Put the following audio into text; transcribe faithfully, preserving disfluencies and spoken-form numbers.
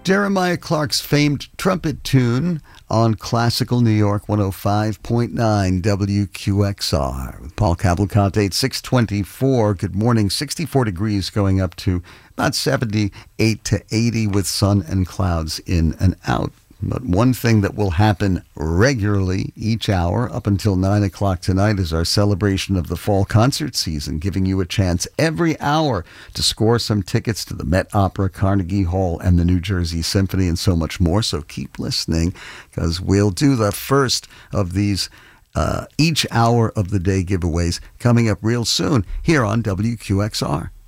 Jeremiah Clark's famed trumpet tune on Classical New York one oh five point nine W Q X R. With Paul Cavalcante at six twenty-four. Good morning. sixty-four degrees going up to about seventy-eight to eighty with sun and clouds in and out. But one thing that will happen regularly each hour up until nine o'clock tonight is our celebration of the fall concert season, giving you a chance every hour to score some tickets to the Met Opera, Carnegie Hall, and the New Jersey Symphony, and so much more. So keep listening, because we'll do the first of these uh, each hour of the day giveaways coming up real soon here on W Q X R.